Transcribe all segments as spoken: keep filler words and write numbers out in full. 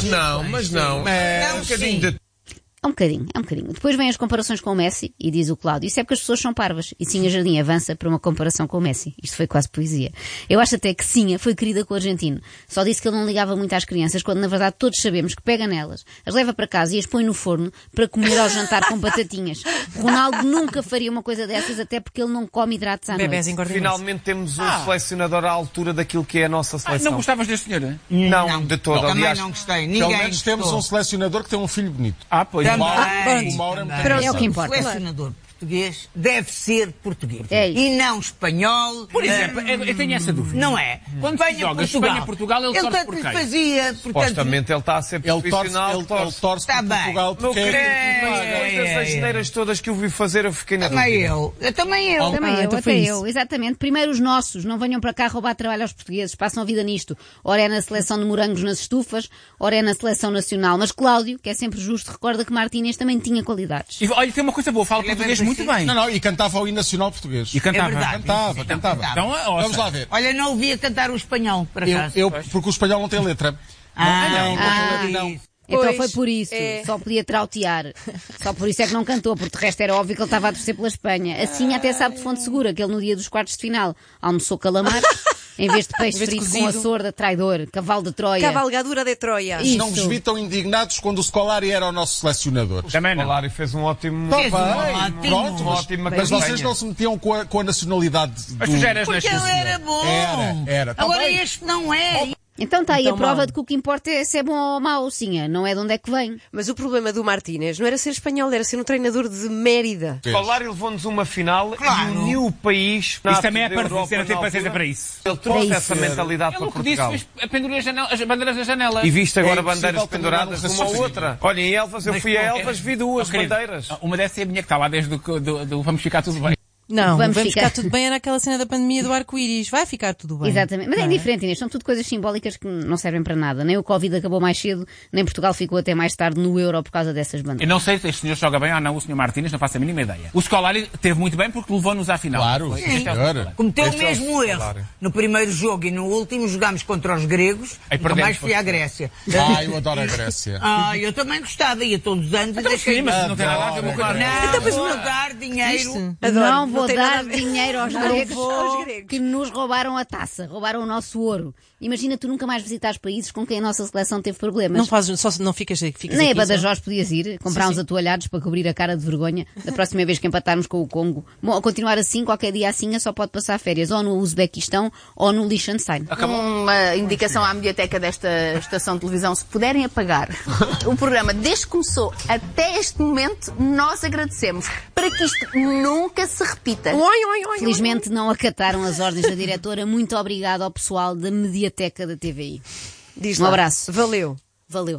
não, mas não. Mas, um bocadinho de... É um bocadinho, é um bocadinho. Depois vêm as comparações com o Messi e diz o Cláudio, isso é porque as pessoas são parvas. E Sinha Jardim avança para uma comparação com o Messi. Isto foi quase poesia. Eu acho até que Sinha foi querida com o argentino. Só disse que ele não ligava muito às crianças, quando na verdade todos sabemos que pega nelas, as leva para casa e as põe no forno para comer ao jantar com batatinhas. Ronaldo nunca faria uma coisa dessas, até porque ele não come hidratos à noite. Finalmente temos um ah. selecionador à altura daquilo que é a nossa seleção. Ah, não gostavas deste senhor, hein? Não, não, de todo. Também Aliás, não gostei. Ninguém pelo menos gostou. temos um selecionador que tem um filho bonito. Ah, pois. Também. O Mauro é muito É o que importa. O selecionador português deve ser português. É isso. E não espanhol. Por exemplo, eu, eu tenho essa dúvida. Não é? Quando se joga Espanha-Portugal, ele, ele torce por quem? quem? Fazia, portanto... Supostamente ele está a ser Ele torce, profissional. ele, ele torce Tá por bem. Portugal porque Meu é querido, aquilo que mas paga. depois das asneiras todas que eu vi fazer, eu fiquei na Também dúvida. eu. Eu também eu. Também Ah, eu, então até foi eu, exatamente. Primeiro os nossos, não venham para cá roubar trabalho aos portugueses, passam a vida nisto. Ora é na seleção de morangos nas estufas, ora é na seleção nacional. Mas Cláudio, que é sempre justo, recorda que Martínez também tinha qualidades. E, olha, tem uma coisa boa, fala Ele é português bem muito parecido. bem. Não, não, e cantava o hino nacional português. E cantava. É verdade. Cantava, cantava. Então, ó, Vamos lá ver. Olha, não ouvia cantar o espanhol, para Eu, acaso. eu, porque o espanhol não tem letra. Ah, não, Ah, não, não. isso. Então Pois, foi por isso, é. só podia trautear. Só por isso é que não cantou, porque de resto era óbvio que ele estava a torcer pela Espanha. Assim até sabe de fonte segura que ele no dia dos quartos de final almoçou calamares, em vez de peixe Em vez de frito com a cozido. sorda, traidor, cavalo de Troia. Cavalgadura de Troia. Isso. Não vos vi tão indignados quando o Scolari era o nosso selecionador. Também não. Falar e fez um ótimo... Tá Fez um bem, ótimo- pronto, uma mas, ótima mas campanha. vocês não se metiam com a, com a nacionalidade do... Mas tu já eras Porque nascido. ele era bom. Era, era. Tá Agora bem. este não é. Então está aí Então, a prova mal. de que o que importa é se é bom ou mau, Sinha, não é de onde é que vem. Mas o problema do Martínez não era ser espanhol, era ser um treinador de Mérida. Falar e levou-nos uma final Claro. e uniu o país. Isso também é para dizer, ter paciência para isso. Ele trouxe Para essa isso. mentalidade Ele para o que disse, Portugal. fez pendurei as, janela- as bandeiras da janela. E viste agora É impossível bandeiras também penduradas não uma ou raciocínio. outra. Olha, em Elvas, eu Mas, fui a pô, Elvas, é- vi duas Oh, querido, bandeiras. Uma dessa é a minha que está lá desde o do, do, do Vamos Ficar Tudo Bem. Não, Vamos vamos, ficar- ficar... tudo bem, era aquela cena da pandemia do arco-íris. Vai ficar tudo bem. Exatamente. Mas é Não indiferente, Inês. São tudo coisas simbólicas que não servem para nada. Nem o Covid acabou mais cedo, nem Portugal ficou até mais tarde no Euro por causa dessas Eu bandeiras. não sei se este senhor joga bem ou não, o senhor Martínez, não faço a mínima ideia. O Scolari teve muito bem porque levou-nos à final. Claro, Foi- sim, este é o senhor. Scolari. Cometeu o Este é o mesmo erro. Scolari. No primeiro jogo e no último jogámos contra os gregos. Aí Nunca perdemos, mais fui pois. à Grécia. Ah, eu adoro a Grécia. Ah, eu também gostava, ia todos os anos. Então, sim, mas não tem nada a ver com o Não, Não, mas vou dar dinheiro. Viste? Adoro. Não vou tem nada dar a ver. dinheiro aos Não gregos, vou aos gregos. que nos roubaram a taça, roubaram o nosso ouro. Imagina tu nunca mais visitares países com quem a nossa seleção teve problemas. Não fazes, só não ficas, ficas Nem a aqui, só. Badajoz podias ir, comprar Sim, uns sim. atoalhados para cobrir a cara de vergonha da próxima vez que empatarmos com o Congo. Bom, a continuar assim, qualquer dia assim, só pode passar férias ou no Uzbequistão ou no Liechtenstein. Uma indicação à mediateca desta estação de televisão, se puderem apagar o programa desde que começou até este momento, nós agradecemos, para que isto nunca se repita. Oi, oi, oi. Felizmente não acataram as ordens da diretora. Muito obrigado ao pessoal da mediateca da T V I. Diz Um lá. abraço. Valeu. Valeu.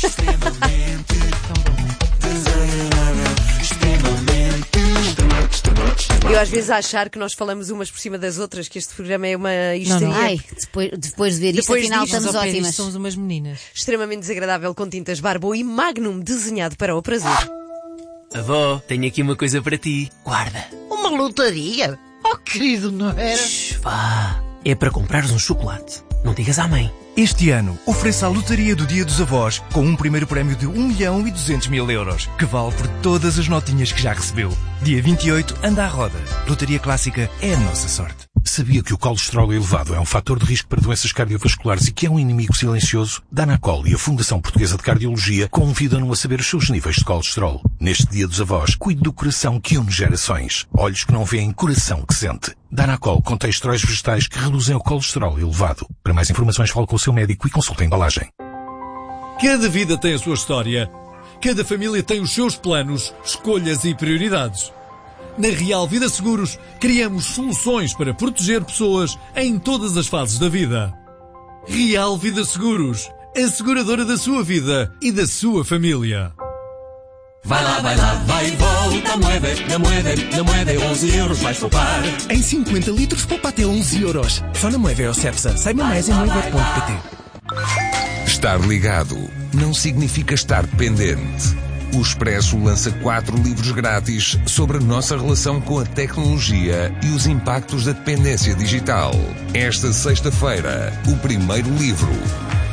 Eu às vezes a achar que nós falamos umas por cima das outras, que este programa é uma histeria não. Ai, depois, depois de ver isto, Depois afinal disto, Nós, estamos ao pé disto, ótimas. somos umas meninas. extremamente desagradável com tintas Barbo e Magnum desenhado para o prazer. Avó, tenho aqui uma coisa para ti. Guarda. Uma lotaria? Oh, querido, não era? Shhh, vá. É para comprares um chocolate. Não digas à mãe. Este ano, ofereça a lotaria do Dia dos Avós com um primeiro prémio de um milhão e duzentos mil euros, que vale por todas as notinhas que já recebeu. Dia vinte e oito, anda à roda. Lotaria Clássica é a nossa sorte. Sabia que o colesterol elevado é um fator de risco para doenças cardiovasculares e que é um inimigo silencioso? Danacol e a Fundação Portuguesa de Cardiologia convidam-no a saber os seus níveis de colesterol. Neste Dia dos Avós, cuide do coração que une gerações. Olhos que não veem, coração que sente. Danacol contém esteróis vegetais que reduzem o colesterol elevado. Para mais informações, fale com o seu médico e consulte a embalagem. Cada vida tem a sua história. Cada família tem os seus planos, escolhas e prioridades. Na Real Vida Seguros, criamos soluções para proteger pessoas em todas as fases da vida. Real Vida Seguros, a seguradora da sua vida e da sua família. Vai lá, vai lá, vai e volta, mueve, na mueve, na mueve, onze euros vais poupar. Em cinquenta litros, poupa até onze euros. Só na Moeve ou Cepsa. Saiba mais em moeve ponto pt. Estar ligado não significa estar dependente. O Expresso lança quatro livros grátis sobre a nossa relação com a tecnologia e os impactos da dependência digital. Esta sexta-feira, o primeiro livro,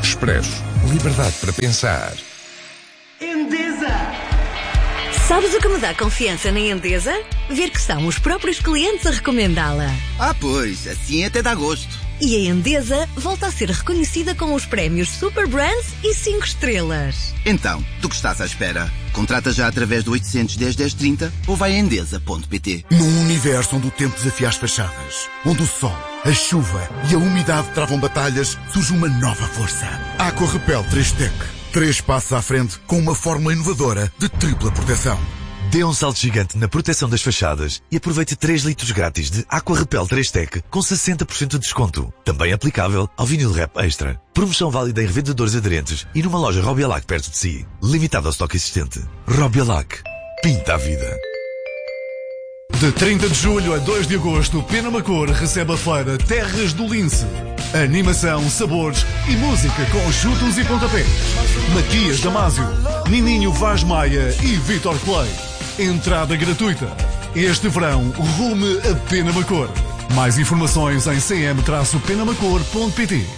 Expresso. Liberdade para pensar. Endesa! Sabes o que me dá confiança na Endesa? Ver que são os próprios clientes a recomendá-la. Ah, pois, assim até dá gosto. E a Endesa volta a ser reconhecida com os prémios Super Brands e cinco estrelas. Então, do que estás à espera? Contrata já através do oitocentos, dez, dez, trinta ou vai a endesa ponto pt. Num universo onde o tempo desafia as fachadas, onde o sol, a chuva e a umidade travam batalhas, surge uma nova força. Aqua Repel três Tech. Três passos à frente com uma fórmula inovadora de tripla proteção. Dê um salto gigante na proteção das fachadas e aproveite três litros grátis de Aqua Repel três Tech com sessenta por cento de desconto. Também aplicável ao vinil Rap Extra. Promoção válida em revendedores aderentes e numa loja Robialac perto de si. Limitado ao estoque existente. Robialac. Pinta a vida. De trinta de julho a dois de agosto, Penamacor recebe a feira Terras do Lince. Animação, sabores e música com chutos e pontapés. Maquias Damásio, Nininho Vaz Maia e Vitor Clay. Entrada gratuita. Este verão, rume a Penamacor. Mais informações em c m traço penamacor ponto p t.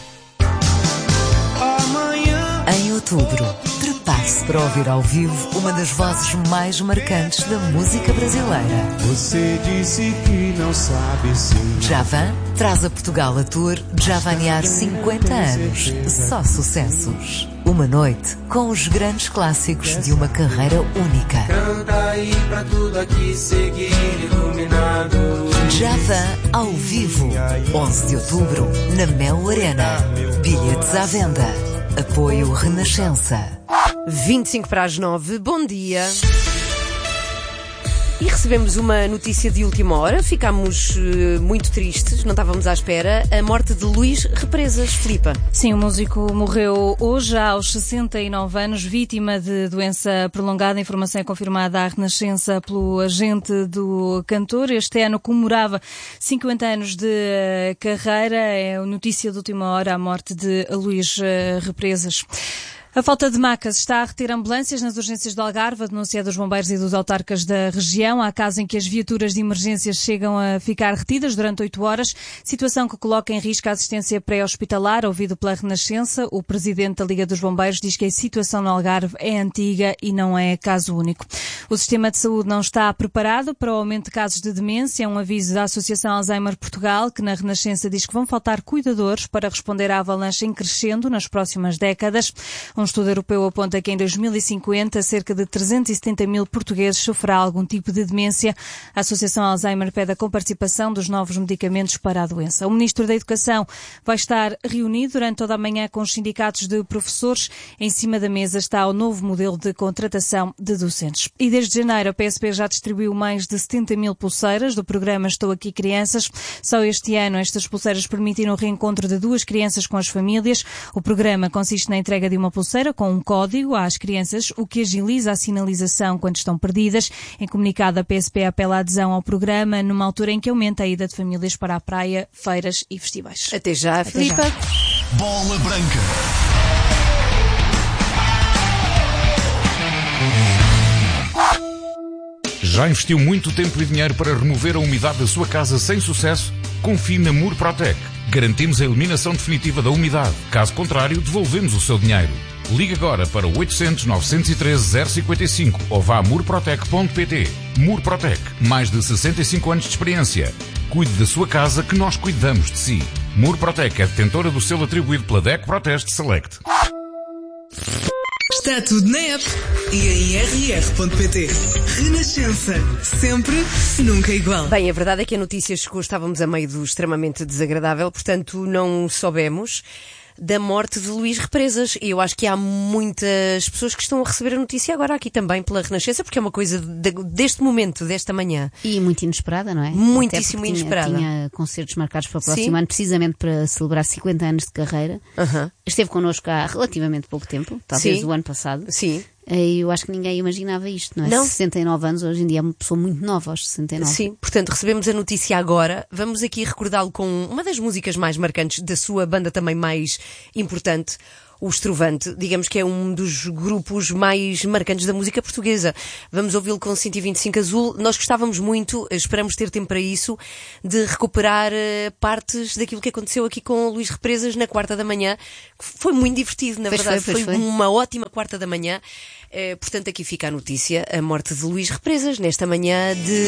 Em outubro, prepare-se para ouvir ao vivo uma das vozes mais marcantes da música brasileira. Você disse que não sabe se... Djavan traz a Portugal a tour Javanear cinquenta anos. Só sucessos. Uma noite com os grandes clássicos de uma carreira única. Canta aí pra tudo aqui seguir iluminado. Djavan ao vivo. onze de outubro, na Mel Arena. Bilhetes à venda. Apoio Renascença. vinte e cinco para as nove, bom dia. E recebemos uma notícia de última hora, ficámos uh, muito tristes, não estávamos à espera, a morte de Luís Represas. Filipa. Sim, o músico morreu hoje aos sessenta e nove anos, vítima de doença prolongada. A informação é confirmada à Renascença pelo agente do cantor. Este ano comemorava cinquenta anos de carreira. É a notícia de última hora, a morte de Luís Represas. A falta de macas está a reter ambulâncias nas urgências do Algarve, a denúncia dos bombeiros e dos autarcas da região. Há casos em que as viaturas de emergências chegam a ficar retidas durante oito horas, situação que coloca em risco a assistência pré-hospitalar. Ouvido pela Renascença, o presidente da Liga dos Bombeiros diz que a situação no Algarve é antiga e não é caso único. O sistema de saúde não está preparado para o aumento de casos de demência. É um aviso da Associação Alzheimer Portugal, que na Renascença diz que vão faltar cuidadores para responder à avalanche em crescendo nas próximas décadas. Um estudo europeu aponta que em dois mil e cinquenta cerca de trezentos e setenta mil portugueses sofrerão algum tipo de demência. A Associação Alzheimer pede a comparticipação dos novos medicamentos para a doença. O Ministro da Educação vai estar reunido durante toda a manhã com os sindicatos de professores. Em cima da mesa está o novo modelo de contratação de docentes. E desde janeiro a P S P já distribuiu mais de setenta mil pulseiras do programa Estou Aqui Crianças. Só este ano estas pulseiras permitiram o reencontro de duas crianças com as famílias. O programa consiste na entrega de uma pulseira com um código às crianças, o que agiliza a sinalização quando estão perdidas. Em comunicado, a P S P apela à adesão ao programa numa altura em que aumenta a ida de famílias para a praia, feiras e festivais. Até já, Até Filipa. Já. Bola Branca. Já investiu muito tempo e dinheiro para remover a umidade da sua casa sem sucesso? Confie na Murprotec. Garantimos a eliminação definitiva da umidade. Caso contrário, devolvemos o seu dinheiro. Ligue agora para o oitocentos, novecentos e treze, zero cinquenta e cinco ou vá a murprotec ponto pt. Murprotec. Mais de sessenta e cinco anos de experiência. Cuide da sua casa que nós cuidamos de si. Murprotec é detentora do selo atribuído pela D E C Proteste Select. Está tudo na app e em r r ponto p t. Renascença. Sempre, nunca igual. Bem, a verdade é que a notícia chegou, estávamos a meio do extremamente desagradável, portanto não soubemos da morte de Luís Represas. E eu acho que há muitas pessoas que estão a receber a notícia agora aqui também pela Renascença, porque é uma coisa de, deste momento, desta manhã. E muito inesperada, não é? Muitíssimo tinha, inesperada. Tinha concertos marcados para o próximo Sim. ano, precisamente para celebrar cinquenta anos de carreira. Uh-huh. Esteve connosco há relativamente pouco tempo, talvez Sim. o ano passado. Sim. E eu acho que ninguém imaginava isto, não é? Não. sessenta e nove anos, hoje em dia é uma pessoa muito nova aos sessenta e nove. Sim, portanto recebemos a notícia agora. Vamos aqui recordá-lo com uma das músicas mais marcantes da sua banda também mais importante. o Estrovante, digamos que é um dos grupos mais marcantes da música portuguesa. Vamos ouvi-lo com cento e vinte e cinco Azul. Nós gostávamos muito, esperamos ter tempo para isso, de recuperar uh, partes daquilo que aconteceu aqui com o Luís Represas na quarta da manhã. Foi muito divertido, na pois verdade. Foi, foi, foi uma ótima quarta da manhã. Uh, portanto, aqui fica a notícia, a morte de Luís Represas, nesta manhã de